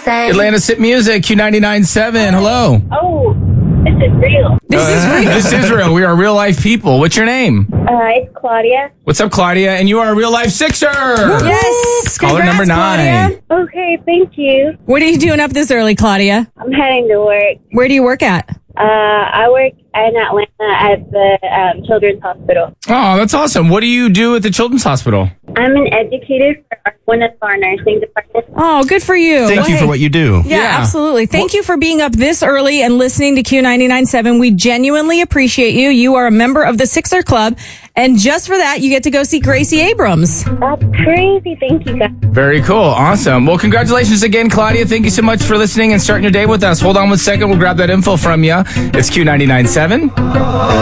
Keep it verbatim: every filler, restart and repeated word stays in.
say. Atlanta's Hit Music, Q ninety-nine point seven. Hello. Oh, this is real. This is Uh, real. This is real. We are real life people. What's your name? Uh, it's Claudia. What's up, Claudia? And you are a real life Sixer. Yes. Caller Congrats, number nine. Claudia. Okay, thank you. What are you doing up this early, Claudia? I'm heading to work. Where do you work at? Uh, I work in Atlanta at the um, Children's Hospital. Oh, that's awesome. What do you do at the Children's Hospital? I'm an educator for our, one of our nursing departments. Oh, good for you. Thank Well, you hey. for what you do. Yeah, Yeah. absolutely. Thank you for being up this early and listening to Q ninety-nine point seven. We genuinely appreciate you. You are a member of the Sixer Club. And just for that, you get to go see Gracie Abrams. That's crazy. Thank you, guys. Very cool. Awesome. Well, congratulations again, Claudia. Thank you so much for listening and starting your day with us. Hold on one second. We'll grab that info from you. It's Q ninety-nine point seven.